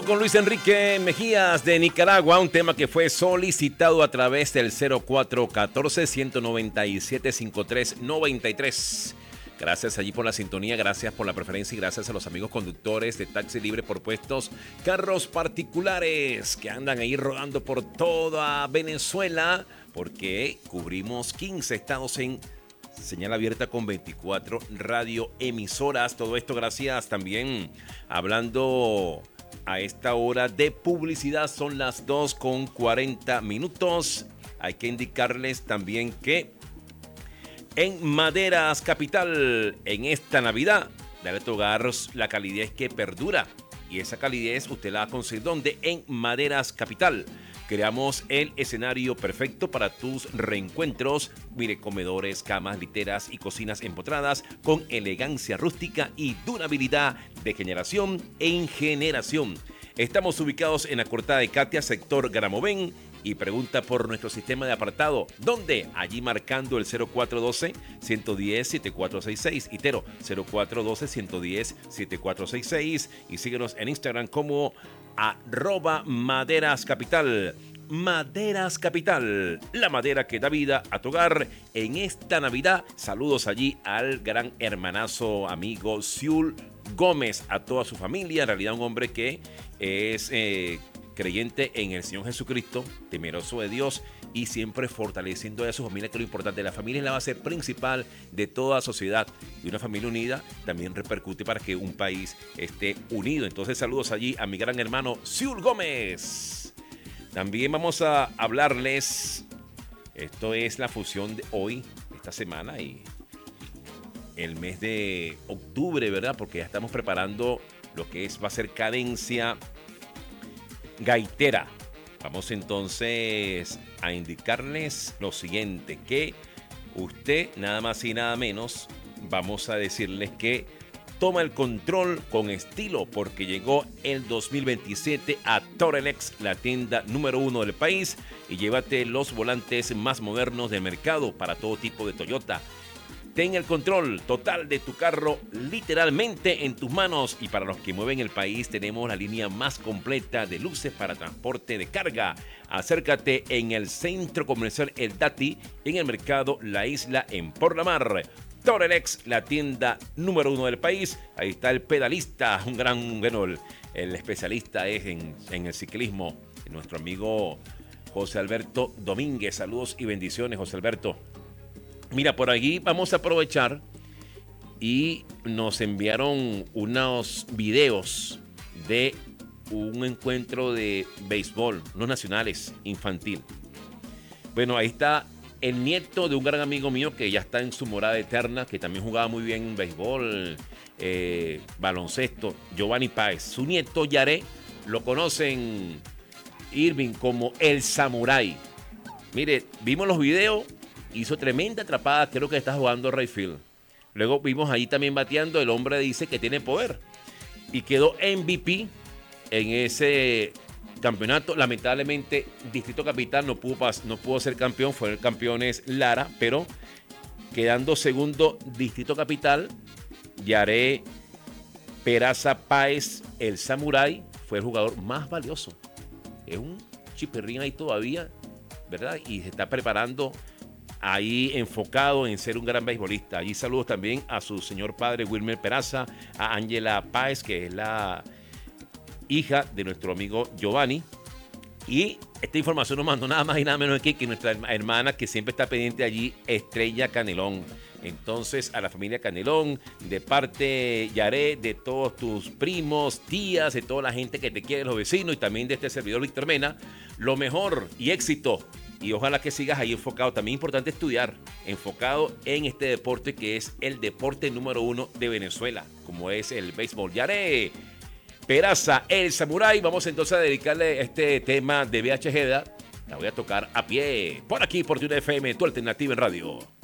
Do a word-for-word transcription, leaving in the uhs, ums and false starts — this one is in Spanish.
Con Luis Enrique Mejías de Nicaragua, un tema que fue solicitado a través del cero cuatro uno cuatro, uno nueve siete, cinco tres nueve tres. Gracias allí por la sintonía, gracias por la preferencia y gracias a los amigos conductores de Taxi Libre por Puestos, carros particulares que andan ahí rodando por toda Venezuela, porque cubrimos quince estados en señal abierta con veinticuatro radioemisoras. Todo esto gracias también, hablando a esta hora de publicidad, son las dos con cuarenta minutos. Hay que indicarles también que en Maderas Capital, en esta Navidad, dale a tu hogar la calidez que perdura. Y esa calidez usted la va a conseguir ¿dónde? En Maderas Capital. Creamos el escenario perfecto para tus reencuentros. Mire, comedores, camas, literas y cocinas empotradas con elegancia rústica y durabilidad de generación en generación. Estamos ubicados en la Cortada de Katia, sector Gramovén. Y pregunta por nuestro sistema de apartado. ¿Dónde? Allí marcando el cero cuatro uno dos, uno uno cero, siete cuatro seis seis. Itero, cero cuatro uno dos, uno uno cero, siete cuatro seis seis. Y síguenos en Instagram como arroba Maderas Capital. Maderas Capital, la madera que da vida a tu hogar en esta Navidad. Saludos allí al gran hermanazo amigo Siul Gómez, a toda su familia. En realidad un hombre que es eh, creyente en el Señor Jesucristo, temeroso de Dios y siempre fortaleciendo a su familia, que es lo importante. La familia es la base principal de toda sociedad, y una familia unida también repercute para que un país esté unido. Entonces saludos allí a mi gran hermano Siul Gómez. También vamos a hablarles, esto es la fusión de hoy, esta semana y el mes de octubre, ¿verdad? Porque ya estamos preparando lo que es, va a ser cadencia gaitera. Vamos entonces a indicarles lo siguiente, que usted nada más y nada menos, vamos a decirles que toma el control con estilo, porque llegó el dos mil veintisiete a Torelex, la tienda número uno del país, y llévate los volantes más modernos del mercado para todo tipo de Toyota. Ten el control total de tu carro literalmente en tus manos. Y para los que mueven el país, tenemos la línea más completa de luces para transporte de carga. Acércate en el Centro Comercial El Dati, en el mercado La Isla, en Por la Mar. Torelex, la tienda número uno del país. Ahí está el pedalista, un gran, bueno, el, el especialista es en, en el ciclismo, nuestro amigo José Alberto Domínguez. Saludos y bendiciones, José Alberto. Mira, por allí vamos a aprovechar y nos enviaron unos videos de un encuentro de béisbol, no nacionales, infantil. Bueno, ahí está el nieto de un gran amigo mío que ya está en su morada eterna, que también jugaba muy bien en béisbol, eh, baloncesto, Giovanni Páez. Su nieto Yaré, lo conocen, Irving, como el Samurai. Mire, vimos los videos, hizo tremenda atrapada, creo que está jugando Rayfield. Luego vimos ahí también bateando, el hombre dice que tiene poder. Y quedó M V P en ese campeonato. Lamentablemente, Distrito Capital no pudo, no pudo ser campeón, fue el campeón es Lara, pero quedando segundo Distrito Capital, Yaré Peraza Páez, el Samurai, fue el jugador más valioso. Es un chipirrín ahí todavía, ¿verdad? Y se está preparando ahí enfocado en ser un gran beisbolista. Allí saludos también a su señor padre Wilmer Peraza, a Ángela Páez, que es la hija de nuestro amigo Giovanni. Y esta información nos mandó nada más y nada menos que, que nuestra hermana, que siempre está pendiente allí, Estrella Canelón. Entonces, a la familia Canelón, de parte Yaré, de todos tus primos, tías, de toda la gente que te quiere, los vecinos, y también de este servidor Víctor Mena, lo mejor y éxito. Y ojalá que sigas ahí enfocado. También es importante estudiar, enfocado en este deporte que es el deporte número uno de Venezuela, como es el béisbol. Yaré Peraza, el Samurai. Vamos entonces a dedicarle este tema de V H Jeda. La voy a tocar a pie, por aquí, por Tuna F M, tu alternativa en radio.